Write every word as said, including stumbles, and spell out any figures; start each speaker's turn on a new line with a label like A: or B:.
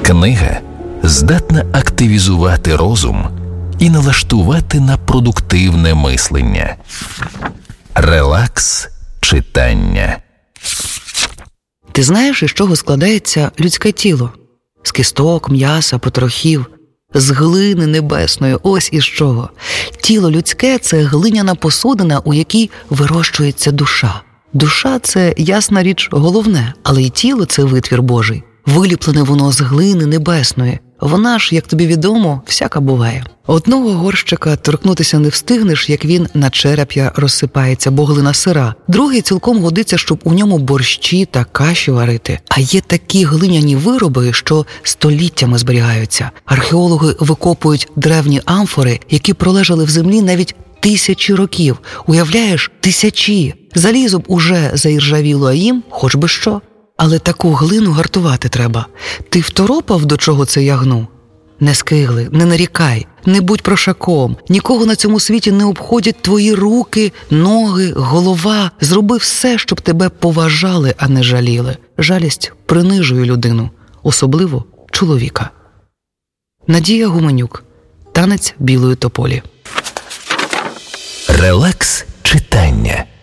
A: Книга здатна активізувати розум і налаштувати на продуктивне мислення. Релакс читання.
B: Ти знаєш, із чого складається людське тіло? З кісток, м'яса, потрохів, з глини небесної, ось із чого. Тіло людське – це глиняна посудина, у якій вирощується душа. Душа – це, ясна річ, головне, але й тіло – це витвір Божий. Виліплене воно з глини небесної. Вона ж, як тобі відомо, всяка буває. Одного горщика торкнутися не встигнеш, як він на череп'я розсипається, бо глина сира. Другий цілком годиться, щоб у ньому борщі та каші варити. А є такі глиняні вироби, що століттями зберігаються. Археологи викопують древні амфори, які пролежали в землі навіть тисячі років. Уявляєш, тисячі! Залізо б уже заіржавіло, а їм хоч би що. Але таку глину гартувати треба. Ти второпав, до чого це я гну? Не скигли, не нарікай, не будь прошаком. Нікого на цьому світі не обходять твої руки, ноги, голова. Зроби все, щоб тебе поважали, а не жаліли. Жалість принижує людину, особливо чоловіка. Надія Гуменюк. Танець білої тополі.
A: Релакс читання.